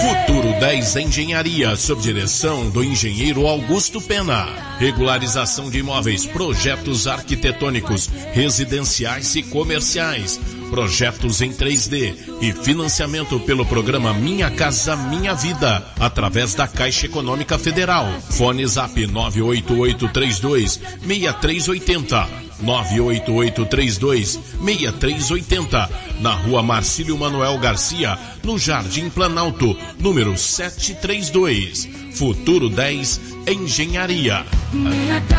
Futuro 10 Engenharia, sob direção do engenheiro Augusto Pena. Regularização de imóveis, projetos arquitetônicos, residenciais e comerciais, projetos em 3D e financiamento pelo programa Minha Casa Minha Vida, através da Caixa Econômica Federal. Fone Zap 98832-6380. 98832-6380, na Rua Marcílio Manuel Garcia, no Jardim Planalto, número 732. Futuro 10 Engenharia.